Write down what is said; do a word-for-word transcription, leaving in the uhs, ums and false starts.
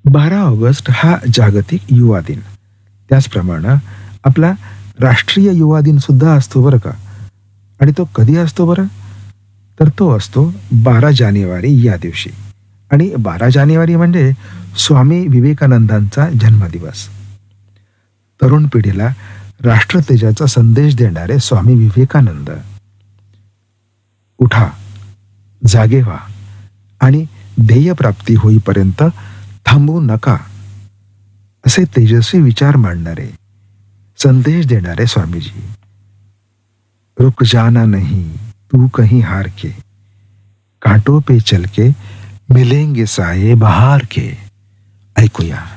बारा ऑगस्ट हा जागतिक युवा दिन. त्याचप्रमाणे आपला राष्ट्रीय युवा दिन सुद्धा असतो बरं का. आणि तो कधी असतो बरं? तर तो असतो बारा जानेवारी या दिवशी. आणि बारा जानेवारी म्हणजे स्वामी विवेकानंदांचा जन्मदिवस. तरुण पिढीला राष्ट्रतेजाचा संदेश देणारे स्वामी विवेकानंद. उठा, जागे व्हा आणि ध्येयप्राप्ती होईपर्यंत थांबू नका, असे तेजस्वी विचार मांडणारे, संदेश देणारे स्वामीजी. रुक जाना नहीं तू कहीं हार के, कांटों पे चल के मिलेंगे साये बहार के. ऐकूया.